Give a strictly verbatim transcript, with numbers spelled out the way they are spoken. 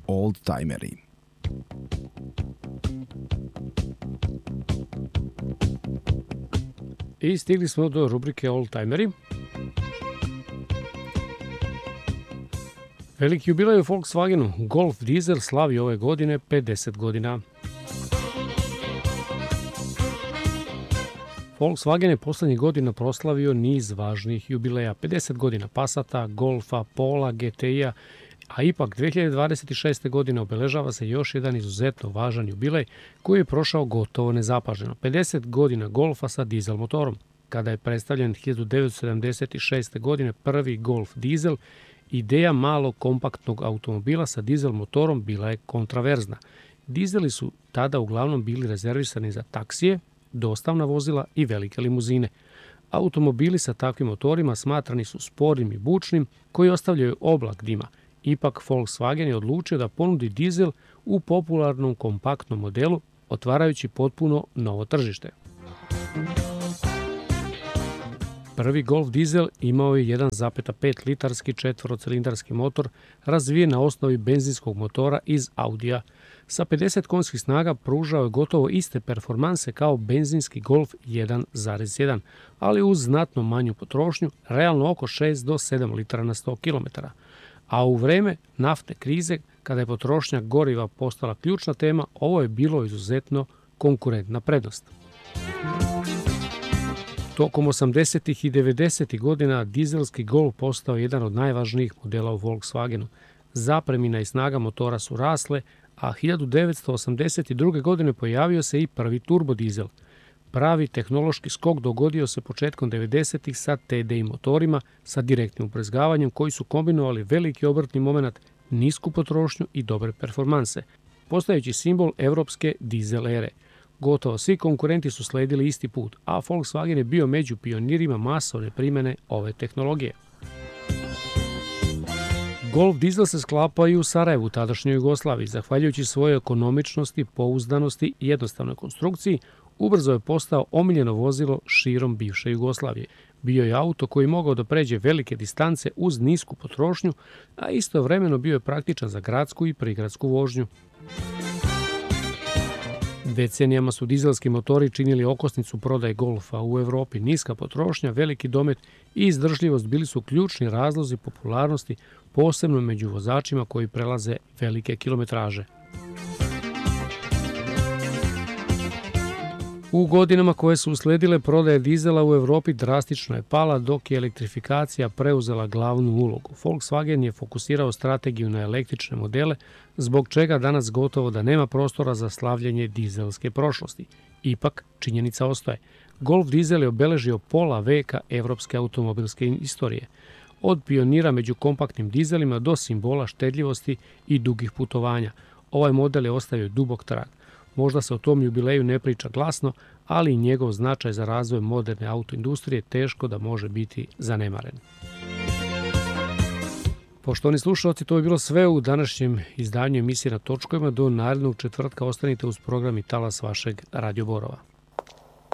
Oldtimeri. I stigli smo do rubrike Oldtimeri. Veliki jubilej u Volkswagenu. Golf dizel slavi ove godine pedeset godina. Volkswagen je poslednjih godina proslavio niz važnih jubileja. pedeset godina Passata, Golfa, Pola, G T I-a, a ipak dve hiljade dvadeset šeste. godine obeležava se još jedan izuzetno važan jubilej koji je prošao gotovo nezapaženo. pedeset godina Golfa sa dizel motorom. Kada je predstavljen hiljadu devetsto sedamdeset šeste. godine prvi Golf dizel, ideja malog kompaktnog automobila sa dizel motorom bila je kontraverzna. Dizeli su tada uglavnom bili rezervisani za taksije, dostavna vozila i velike limuzine. Automobili sa takvim motorima smatrani su spornim i bučnim, koji ostavljaju oblak dima. Ipak Volkswagen je odlučio da ponudi dizel u popularnom kompaktnom modelu, otvarajući potpuno novo tržište. Prvi Golf dizel imao je jedan zarez pet litarski četvorocilindarski motor razvijen na osnovi benzinskog motora iz Audija. Sa pedeset konjskih snaga pružao je gotovo iste performanse kao benzinski Golf jedan zarez jedan, ali uz znatno manju potrošnju, realno oko šest do sedam litara na sto kilometara. A u vreme naftne krize, kada je potrošnja goriva postala ključna tema, ovo je bilo izuzetno konkurentna prednost. Tokom osamdesetih i devedesetih godina dizelski Golf postao jedan od najvažnijih modela u Volkswagenu. Zapremina i snaga motora su rasle, a hiljadu devetsto osamdeset druge. godine pojavio se i prvi turbodizel. Pravi tehnološki skok dogodio se početkom devedesetih sa T D I motorima sa direktnim ubrizgavanjem koji su kombinovali veliki obrtni moment, nisku potrošnju i dobre performanse, postajući simbol evropske dizel ere. Gotovo svi konkurenti su sledili isti put, a Volkswagen je bio među pionirima masovne primjene ove tehnologije. Golf dizel se sklapa i u Sarajevu, tadašnjoj Jugoslaviji. Zahvaljujući svojoj ekonomičnosti, pouzdanosti i jednostavnoj konstrukciji, ubrzo je postao omiljeno vozilo širom bivše Jugoslavije. Bio je auto koji je mogao da pređe velike distance uz nisku potrošnju, a istovremeno bio je praktičan za gradsku i prigradsku vožnju. Decenijama su dizelski motori činili okosnicu prodaje Golfa u Evropi. Niska potrošnja, veliki domet i izdržljivost bili su ključni razlozi popularnosti, posebno među vozačima koji prelaze velike kilometraže. U godinama koje su usledile, prodaja dizela u Evropi drastično je pala, dok je elektrifikacija preuzela glavnu ulogu. Volkswagen je fokusirao strategiju na električne modele, zbog čega danas gotovo da nema prostora za slavljenje dizelske prošlosti. Ipak, činjenica ostaje. Golf dizel je obeležio pola veka evropske automobilske istorije. Od pionira među kompaktnim dizelima do simbola štedljivosti i dugih putovanja. Ovaj model je ostavio dubok trag. Možda se o tom jubileju ne priča glasno, ali i njegov značaj za razvoj moderne autoindustrije teško da može biti zanemaren. Poštovani slušalci, to je bilo sve u današnjem izdanju emisije Na točkovima. Do narednog četvrtka ostanite uz program i talas vašeg Radio Borova.